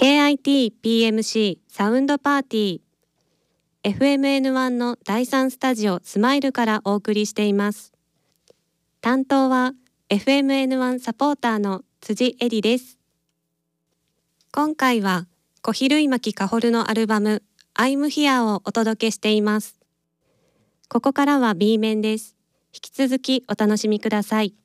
KIT-PMC サウンドパーティー FMN1 の第3スタジオスマイルからお送りしています。担当は FMN1 サポーターの辻恵里です。今回は小比類巻かほるのアルバム I'm Here をお届けしています。ここからは B 面です。引き続きお楽しみください。